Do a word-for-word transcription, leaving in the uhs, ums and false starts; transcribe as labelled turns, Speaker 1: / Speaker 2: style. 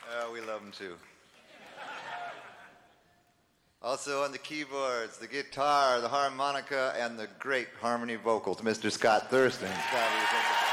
Speaker 1: Uh, we love him too. Also on the keyboards, the guitar, the harmonica, and the great harmony vocals, Mister Scott Thurston. Scott,